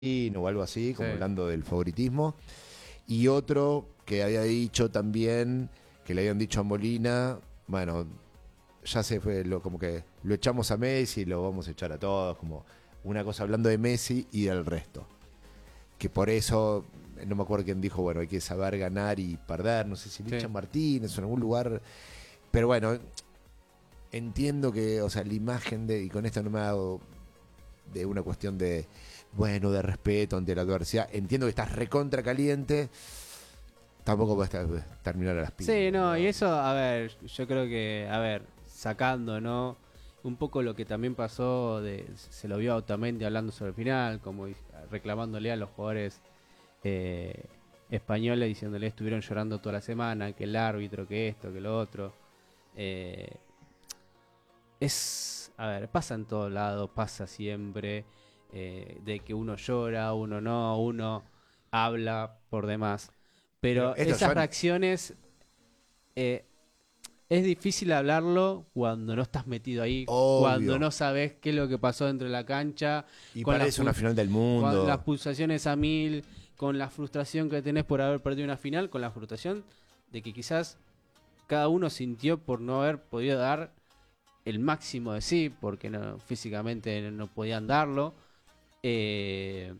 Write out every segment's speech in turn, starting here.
o algo así, Sí. como hablando del favoritismo. Y otro que había dicho también, que le habían dicho a Molina, bueno, ya se fue, como que lo echamos a Messi, lo vamos a echar a todos, como una cosa hablando de Messi y del resto. Que por eso, no me acuerdo quién dijo, bueno, hay que saber ganar y perder, no sé si Sí. Licha Martínez o en algún lugar, pero bueno, entiendo que, o sea, la imagen de, y con esto no me hago de una cuestión de, bueno, de respeto ante la adversidad, entiendo que estás recontra caliente, tampoco puedes terminar a las piñas. Sí, no, y ¿no? eso, a ver, yo creo que, a ver, sacando, ¿no? Un poco lo que también pasó, se lo vio a Otamendi hablando sobre el final, como reclamándole a los jugadores eh, españoles, diciéndole estuvieron llorando toda la semana, que el árbitro, que esto, que lo otro. Eh, a ver, pasa en todos lados, pasa siempre, de que uno llora, uno no, uno habla por demás. Pero Pero esto, esas Joan, reacciones eh, es difícil hablarlo cuando no estás metido ahí, cuando obvio, no sabes qué es lo que pasó dentro de la cancha, y con parece una final del con las mundo. pulsaciones a mil, con la frustración que tenés por haber perdido una final, con la frustración de que quizás cada uno sintió por no haber podido dar el máximo de sí, porque físicamente no podían darlo. Eh,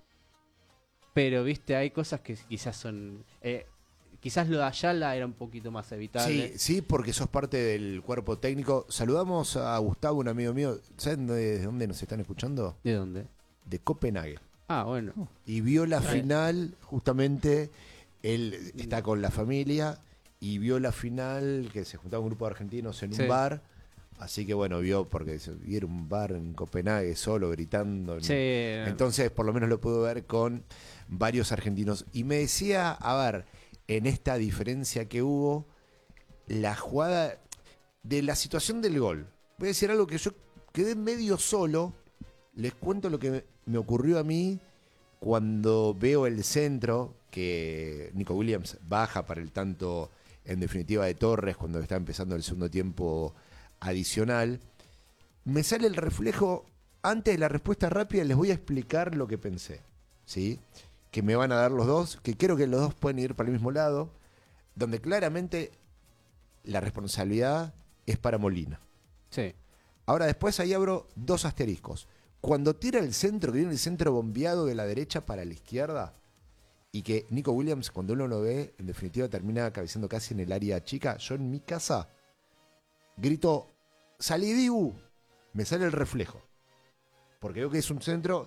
pero, viste, hay cosas que quizás son... quizás lo de Ayala era un poquito más Sí, evitable. sí, porque sos parte del cuerpo técnico. Saludamos a Gustavo, un amigo mío. ¿Saben de dónde nos están escuchando? ¿De dónde? De Copenhague. Ah, bueno. Y vio la Eh, final, justamente, él está con la familia y vio la final, que se juntaba un grupo de argentinos en un sí. bar. Así que bueno, vio, porque era un bar en Copenhague solo, gritando. Sí. Entonces, por lo menos lo pudo ver con varios argentinos. Y me decía, a ver, en esta diferencia que hubo, la jugada de la situación del gol. Voy a decir algo que yo quedé medio solo. Les cuento lo que me ocurrió a mí cuando veo el centro, que Nico Williams baja para el tanto, en definitiva, de Torres, cuando está empezando el segundo tiempo adicional. Me sale el reflejo, antes de la respuesta rápida les voy a explicar lo que pensé. ¿Sí? Que me van a dar los dos, que creo que los dos pueden ir para el mismo lado, donde claramente la responsabilidad es para Molina. Sí. Ahora después ahí abro dos asteriscos. Cuando tira el centro, que viene el centro bombeado de la derecha para la izquierda, y que Nico Williams, cuando uno lo ve, en definitiva termina cabeceando casi en el área chica, yo en mi casa grito, salí Dibu, me sale el reflejo. Porque veo que es un centro.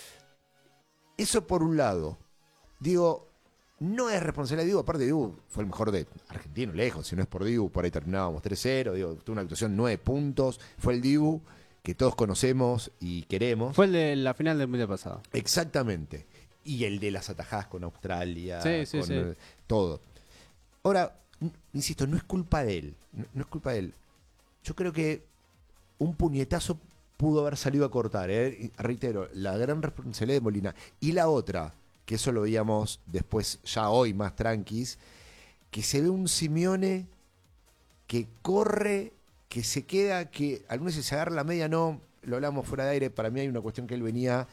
Eso por un lado. Digo, no es responsabilidad de Dibu, aparte Dibu fue el mejor de argentino, lejos, si no es por Dibu, por ahí terminábamos 3-0, digo, tuvo una actuación 9 puntos, fue el Dibu que todos conocemos y queremos. Fue el de la final del mundial pasado. Exactamente. Y el de las atajadas con Australia, Sí, sí, con sí. todo. Ahora, insisto, no es culpa de él, no es culpa de él. Yo creo que un puñetazo pudo haber salido a cortar, ¿eh? Y reitero, la gran responsabilidad de Molina. Y la otra, que eso lo veíamos después, ya hoy más tranquis, que se ve un Simeone que corre, que se queda, que algunas veces se agarra la media, no, lo hablamos fuera de aire, para mí hay una cuestión que él venía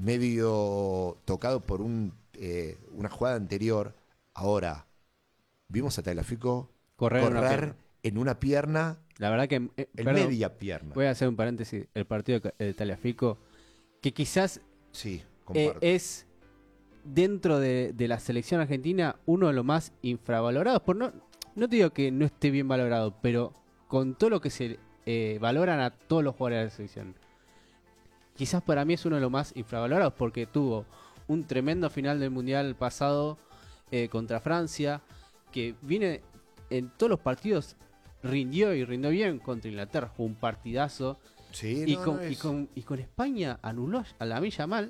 medio tocado por una jugada anterior. Ahora, vimos a Tagliafico Correr en una correr pierna. en una pierna, La verdad que, en perdón, media pierna. voy a hacer un paréntesis. El partido de Taliafico, que quizás Sí, comparto. es dentro de la selección argentina uno de los más infravalorados. No te digo que no esté bien valorado, pero con todo lo que se valoran a todos los jugadores de la selección, quizás para mí es uno de los más infravalorados porque tuvo un tremendo final del mundial pasado contra Francia, que viene en todos los partidos, rindió y rindió bien contra Inglaterra, jugó un partidazo. Sí, Y no, con, no y, es. con, y con España anuló a Lamine Yamal.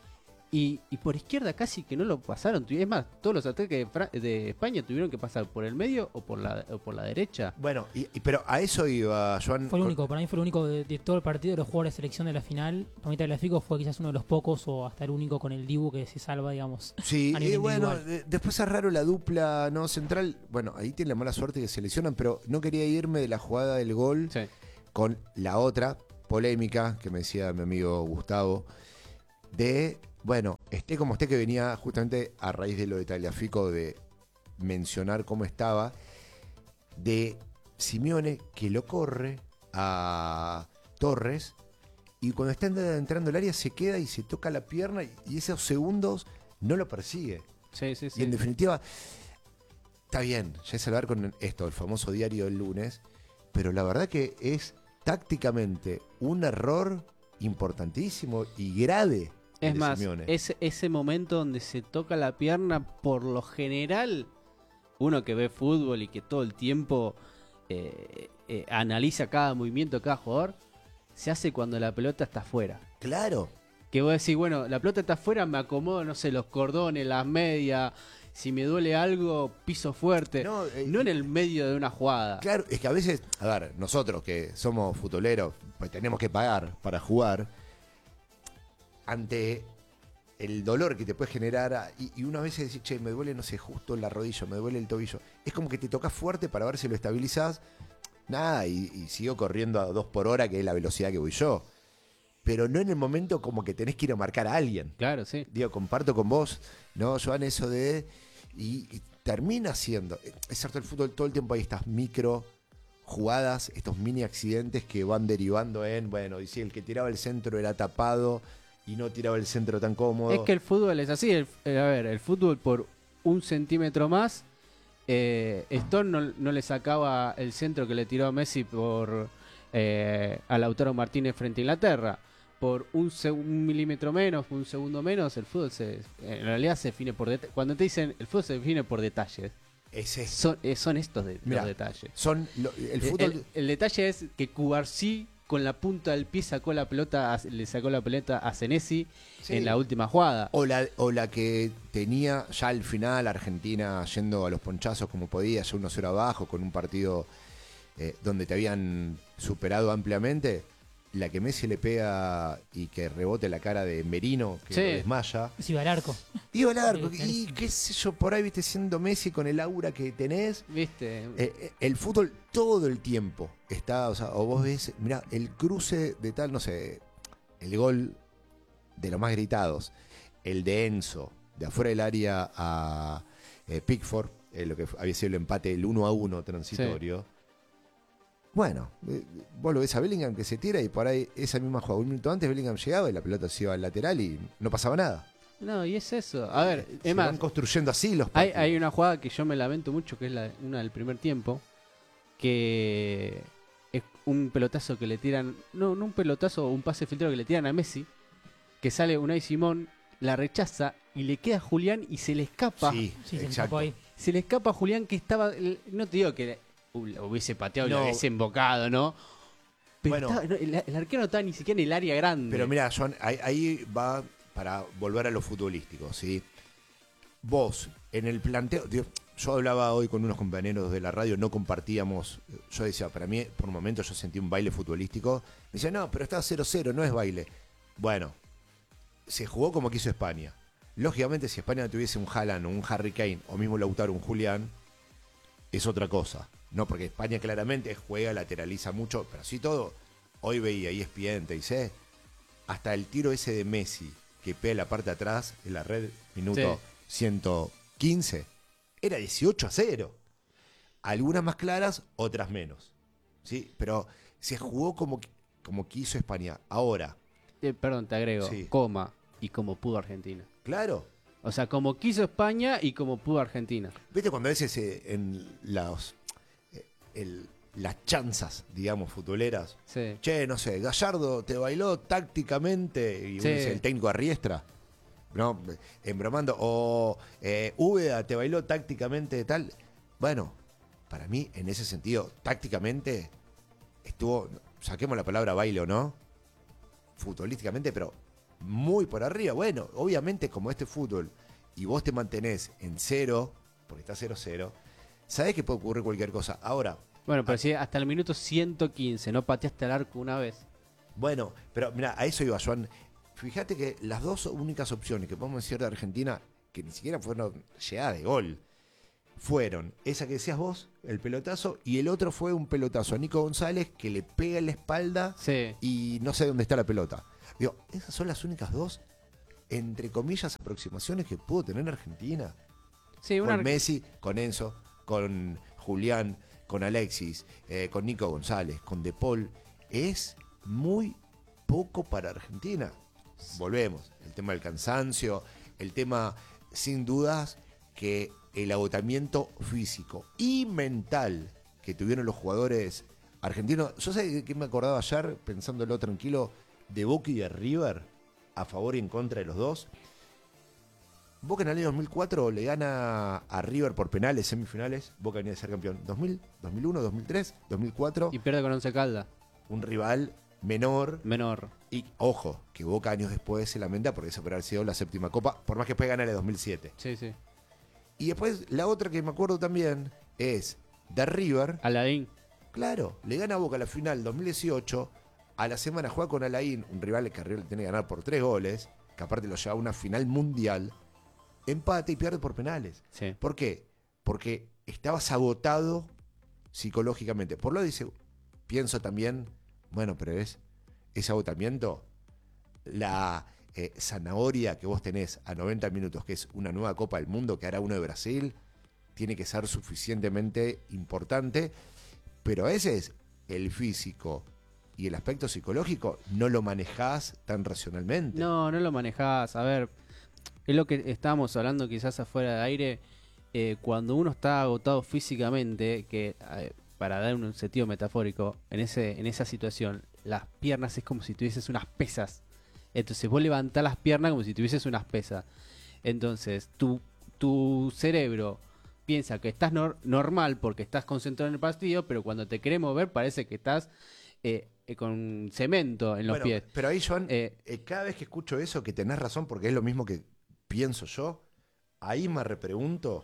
Y por izquierda casi que no lo pasaron. Es más, todos los ataques de España tuvieron que pasar por el medio o por la derecha. Bueno, pero a eso iba, Joan. Fue el único, para mí fue el único de todo el partido de los jugadores de selección de la final. Tomita Tagliafico fue quizás uno de los pocos o hasta el único con el Dibu que se salva, digamos. Sí, a nivel bueno, individual. después es raro la dupla no central. Bueno, ahí tiene la mala suerte que se lesionan, pero no quería irme de la jugada del gol Sí. con la otra polémica que me decía mi amigo Gustavo, de Bueno, esté como esté, que venía justamente a raíz de lo de Tagliafico de mencionar cómo estaba, de Simeone que lo corre a Torres y cuando está entrando al área se queda y se toca la pierna y esos segundos no lo persigue. Sí. Y en definitiva, está bien, ya es hablar con esto, el famoso diario del lunes, pero la verdad que es tácticamente un error importantísimo y grave. Es de más, Simeone. ese momento donde se toca la pierna, por lo general, uno que ve fútbol y que todo el tiempo analiza cada movimiento de cada jugador, se hace cuando la pelota está afuera. Claro. Que vos decís, bueno, la pelota está afuera, me acomodo, no sé, los cordones, las medias, si me duele algo, piso fuerte. No en el medio de una jugada. Claro, es que a veces, a ver, nosotros que somos futboleros, pues tenemos que pagar para jugar, ante el dolor que te puede generar, y una vez decís, che, me duele, no sé, justo la rodilla, me duele el tobillo, es como que te tocas fuerte para ver si lo estabilizás, nada, y sigo corriendo a 2 por hora, que es la velocidad que voy yo. Pero no en el momento como que tenés que ir a marcar a alguien. Claro, sí. Digo, comparto con vos, ¿no, Joan? Eso de... Y termina siendo... Es cierto, el fútbol todo el tiempo hay estas micro jugadas, estos mini accidentes que van derivando en... Bueno, y si el que tiraba el centro era tapado y no tiraba el centro tan cómodo. Es que el fútbol es así. El fútbol por 1 centímetro más... Stone no le sacaba el centro que le tiró a Messi a Lautaro Martínez frente a Inglaterra. Por un milímetro menos, un segundo menos, el fútbol en realidad se define por detalles. Cuando te dicen el fútbol se define por detalles, son estos Mirá, los detalles. El fútbol... El detalle es que Cubarsí con la punta del pie le sacó la pelota a Senesi en la última jugada. O la que tenía ya al final Argentina yendo a los ponchazos como podía, ya 1-0 abajo, con un partido donde te habían superado ampliamente. La que Messi le pega y que rebote la cara de Merino, que lo desmaya. Sí, iba al arco. Iba al arco. Y qué sé yo, por ahí, viste, siendo Messi con el aura que tenés. Viste. El fútbol todo el tiempo está, o vos ves, mirá, el cruce de tal, no sé, el gol de los más gritados, el de Enzo, de afuera del área a Pickford, lo que había sido el empate, el 1-1 transitorio. Sí. Bueno, vos lo ves a Bellingham que se tira y por ahí esa misma jugada, 1 minuto antes Bellingham llegaba y la pelota se iba al lateral y no pasaba nada. No, y es eso. A ver, se van construyendo así los partidos. Hay una jugada que yo me lamento mucho, que es una del primer tiempo, que es un pelotazo que le tiran, no un pelotazo, un pase filtrado que le tiran a Messi, que sale Unai Simón, la rechaza y le queda a Julián y se le escapa. Sí, exacto. Se le escapa a Julián que estaba, no te digo que lo hubiese pateado y lo hubiese embocado, ¿no? Pero bueno, el arquero no estaba ni siquiera en el área grande. Pero mira, Joan, ahí va para volver a lo futbolístico, ¿sí? Vos, en el planteo... Yo hablaba hoy con unos compañeros de la radio, no compartíamos... Yo decía, para mí, por un momento yo sentí un baile futbolístico. Me decía, no, pero está 0-0, no es baile. Bueno, se jugó como quiso España. Lógicamente, si España tuviese un Haaland, un Harry Kane, o mismo Lautaro, un Julián, es otra cosa. No, porque España claramente juega, lateraliza mucho, pero así todo. Hoy veía ESPN, te dice, hasta el tiro ese de Messi, que pega la parte de atrás en la red, minuto 115, era 18-0. Algunas más claras, otras menos. ¿Sí? Pero se jugó como quiso España. Ahora. Perdón, te agrego, coma, y como pudo Argentina. Claro. O sea, como quiso España y como pudo Argentina. ¿Viste cuando a veces en las chanzas, digamos, futboleras? Sí. Che, no sé, Gallardo te bailó tácticamente y uno dice, el técnico Arriestra, ¿no? Embromando. O Úbeda te bailó tácticamente tal. Bueno, para mí, en ese sentido, tácticamente estuvo, saquemos la palabra baile o no, futbolísticamente, pero muy por arriba. Bueno, obviamente como este fútbol y vos te mantenés en 0, porque está 0-0, sabés que puede ocurrir cualquier cosa. Ahora... Bueno, pero si hasta el minuto 115 no pateaste al arco una vez. Bueno, pero mira, a eso iba, Joan. Fíjate que las dos únicas opciones que podemos decir de Argentina, que ni siquiera fueron llegadas de gol, fueron esa que decías vos, el pelotazo, y el otro fue un pelotazo a Nico González que le pega en la espalda y no sé dónde está la pelota. Digo, esas son las únicas dos entre comillas, aproximaciones que pudo tener Argentina. Sí, Con Messi, con Enzo, con Julián, con Alexis, con Nico González, con De Paul. Es muy poco para Argentina. Volvemos, el tema del cansancio, el tema, sin dudas, que el agotamiento físico y mental que tuvieron los jugadores argentinos. Yo sé de qué me acordaba ayer, pensándolo tranquilo, de Boca y de River, a favor y en contra de los dos. Boca en el año 2004 le gana a River por penales, semifinales. Boca venía de ser campeón 2000, 2001, 2003, 2004. Y pierde con Once Caldas. Un rival menor. Menor. Y ojo, que Boca años después se lamenta porque esa podría haber sido la séptima copa, por más que después ganara en el 2007. Sí, sí. Y después la otra que me acuerdo también es de River. Alain. Claro, le gana a Boca la final 2018. A la semana juega con Alain, un rival que River le tiene que ganar por 3 goles, que aparte lo lleva a una final mundial. Empate y pierde por penales. Sí. ¿Por qué? Porque estabas agotado psicológicamente. Por lo dice, pienso también, bueno, pero es ese agotamiento, la zanahoria que vos tenés a 90 minutos, que es una nueva Copa del Mundo, que hará uno de Brasil, tiene que ser suficientemente importante, pero a veces el físico y el aspecto psicológico no lo manejás tan racionalmente. No lo manejás. A ver, es lo que estábamos hablando quizás afuera de aire. Cuando uno está agotado físicamente, que para dar un sentido metafórico, en esa situación, las piernas es como si tuvieses unas pesas. Entonces vos levantás las piernas como si tuvieses unas pesas. Entonces tu cerebro piensa que estás normal porque estás concentrado en el partido, pero cuando te querés mover parece que estás con cemento en los pies. Pero ahí, Joan, cada vez que escucho eso, que tenés razón, porque es lo mismo que pienso yo, ahí me repregunto,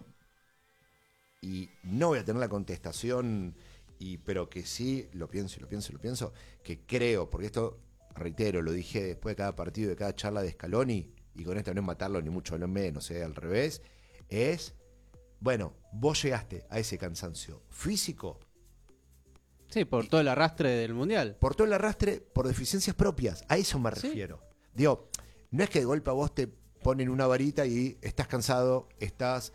y no voy a tener la contestación, pero que sí lo pienso, que creo, porque esto, reitero, lo dije después de cada partido, de cada charla de Scaloni, y con esto no es matarlo ni mucho menos, al revés, es, bueno, vos llegaste a ese cansancio físico. Sí, por todo el arrastre del Mundial. Por todo el arrastre, por deficiencias propias, a eso me refiero. Digo, no es que de golpe a vos te ponen una varita y estás cansado, estás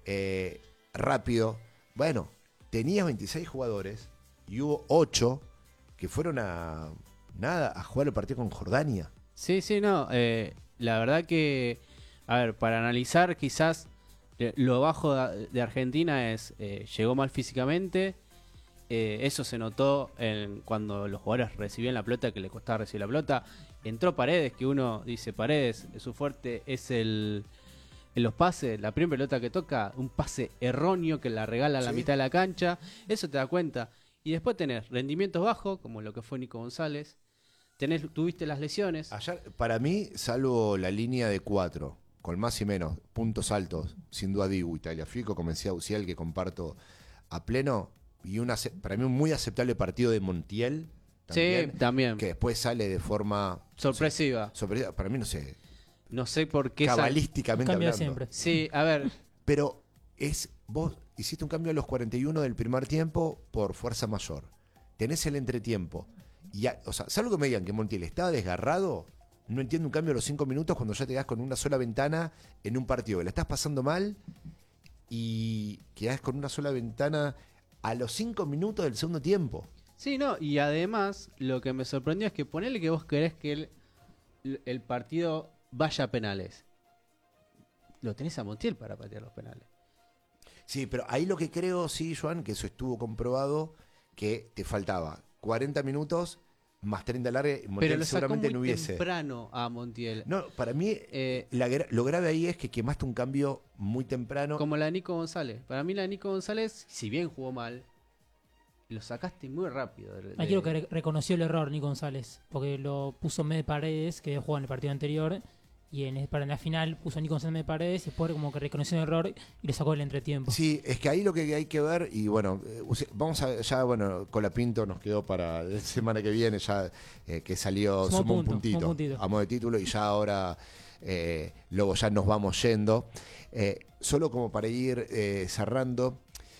rápido. Bueno, tenías 26 jugadores y hubo 8 que fueron a jugar el partido con Jordania. Sí, no. La verdad que, a ver, para analizar quizás lo bajo de Argentina es, llegó mal físicamente. Eso se notó cuando los jugadores recibían la pelota, que le costaba recibir la pelota. Entró Paredes, que uno dice, Paredes, su fuerte es en los pases, la primera pelota que toca, un pase erróneo que la regala a la mitad de la cancha. Eso te da cuenta. Y después tenés rendimientos bajos, como lo que fue Nico González. Tuviste las lesiones. Ayer, para mí, salvo la línea de 4, con más y menos, puntos altos, sin duda Dibu y Tagliafico, como decía Uciel, que comparto a pleno, y para mí un muy aceptable partido de Montiel. También, sí, también. Que después sale de forma sorpresiva. Sorpresiva. Para mí, no sé. No sé por qué. Cabalísticamente cambio hablando. siempre. Sí, a ver. Pero vos hiciste un cambio a los 41 del primer tiempo por fuerza mayor. Tenés el entretiempo. O sea, salvo que me digan que Montiel estaba desgarrado, no entiendo un cambio a los 5 minutos cuando ya te das con una sola ventana en un partido que la estás pasando mal y quedás con una sola ventana a los 5 minutos del segundo tiempo. Sí, no, y además lo que me sorprendió es que ponele que vos querés que el partido vaya a penales. Lo tenés a Montiel para patear los penales. Sí, pero ahí lo que creo, sí, Joan, que eso estuvo comprobado, que te faltaba 40 minutos más 30 larga, Montiel pero lo seguramente sacó muy no hubiese. temprano a Montiel. No, para mí lo grave ahí es que quemaste un cambio muy temprano. Como la de Nico González. Para mí la de Nico González, si bien jugó mal, lo sacaste muy rápido. Aquí creo que reconoció el error Nico González, porque lo puso en vez de Paredes, que jugó en el partido anterior, y en la final puso a Nico González en vez de Paredes, y después como que reconoció el error y le sacó el entretiempo. Sí, es que ahí lo que hay que ver, y bueno, vamos a ya, bueno, Colapinto nos quedó para la semana que viene, ya que salió, sumó un puntito a modo de título, y ya ahora luego ya nos vamos yendo. Solo como para ir cerrando,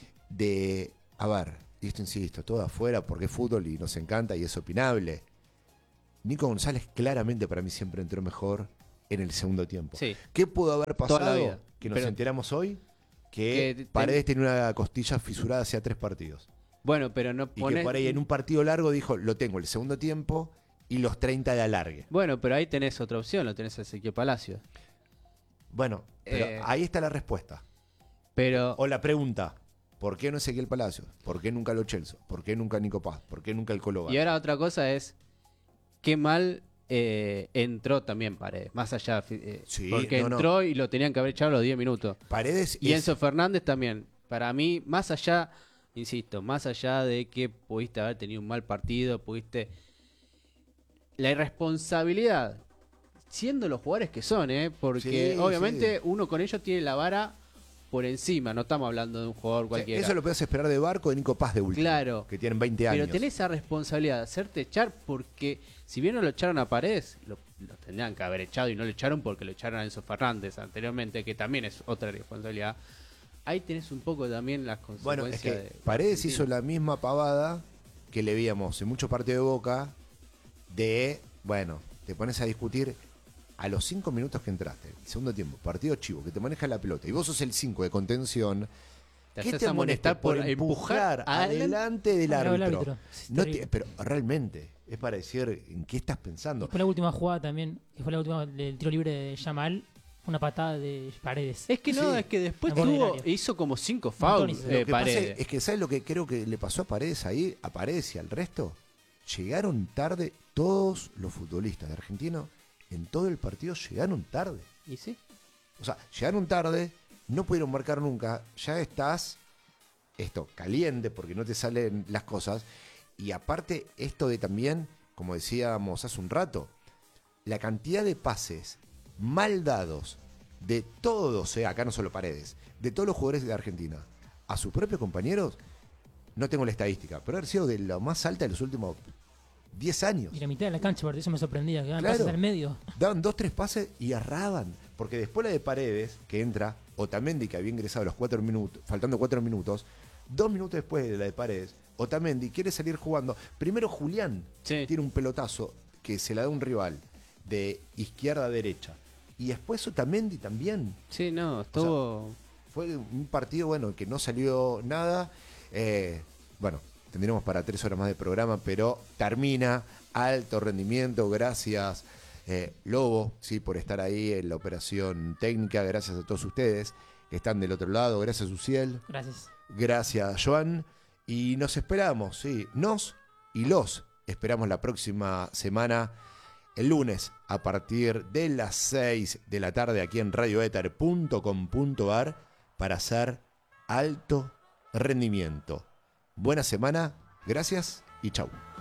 a ver, y esto insisto, todo afuera porque es fútbol y nos encanta y es opinable. Nico González claramente para mí siempre entró mejor en el segundo tiempo. Sí. ¿Qué pudo haber Toda la pasado? vida. Que nos Pero- enteramos hoy que que Paredes tenía una costilla fisurada hacia 3 partidos. Bueno, pero no Y pones... que por ahí en un partido largo dijo, lo tengo el segundo tiempo y los 30 de alargue. Bueno, pero ahí tenés otra opción, lo tenés a Ezequiel Palacios. Bueno, pero ahí está la respuesta. Pero O la pregunta, ¿por qué no Ezequiel Palacios? ¿Por qué nunca Lo Celso? ¿Por qué nunca Nico Paz? ¿Por qué nunca el Colo y ahora otra cosa es qué mal entró también Paredes, más allá, Sí, porque no. entró y lo tenían que haber echado a los 10 minutos. Paredes Y es- Enzo Fernández también, para mí, más allá, insisto, más allá de que pudiste haber tenido un mal partido, la irresponsabilidad, siendo los jugadores que son, porque Sí, obviamente sí. uno con ellos tiene la vara por encima, no estamos hablando de un jugador cualquiera. Eso lo puedes esperar de Barco, de Nico Paz de último. Claro. Que tienen 20 años. Pero tenés esa responsabilidad de hacerte echar porque si bien no lo echaron a Paredes, lo tendrían que haber echado y no lo echaron porque lo echaron a Enzo Fernández anteriormente, que también es otra responsabilidad. Ahí tenés un poco también las consecuencias Bueno, es que de Paredes Argentina. hizo la misma pavada que le veíamos en muchos partidos de Boca de, bueno, te pones a discutir a los 5 minutos que entraste, el segundo tiempo, partido chivo, que te maneja la pelota y vos sos el 5 de contención, Te ¿qué haces te a molesta molestar por empujar adelante del al árbitro? Es No terrible. pero realmente es para decir en qué estás pensando. Fue la última jugada también, que fue la última del tiro libre de Yamal, una patada de Paredes. Es que no, Sí. es que después Al borde del área. hizo como 5 Montones. fouls Lo que pasa Paredes. es que ¿sabes lo que creo que le pasó a Paredes ahí? A Paredes y al resto. Llegaron tarde todos los futbolistas de Argentino. En todo el partido llegaron tarde. ¿Y sí? O sea, llegaron tarde, no pudieron marcar nunca. Ya estás caliente porque no te salen las cosas. Y aparte esto de también, como decíamos hace un rato, la cantidad de pases mal dados de todos, acá no solo Paredes, de todos los jugadores de Argentina, a sus propios compañeros, no tengo la estadística, pero ha sido de lo más alta de los últimos 10 años. Y la mitad de la cancha, por eso me sorprendía, que daban Claro. pases al medio. Daban 2-3 pases y erraban. Porque después la de Paredes, que entra, Otamendi, que había ingresado a los 4 minutos, faltando 4 minutos, 2 minutos después de la de Paredes, Otamendi quiere salir jugando. Primero Julián Sí. tiene un pelotazo que se la da un rival de izquierda a derecha. Y después Otamendi también. Sí, no, estuvo... Fue un partido, bueno, que no salió nada. Bueno, tendremos para 3 horas más de programa, pero termina alto rendimiento. Gracias, Lobo, sí, por estar ahí en la operación técnica. Gracias a todos ustedes que están del otro lado. Gracias, Uciel. Gracias. Gracias, Joan. Y nos esperamos, sí, nos y los esperamos la próxima semana, el lunes, a partir de las 6 de la tarde, aquí en radioether.com.ar, para hacer alto rendimiento. Buena semana, gracias y chau.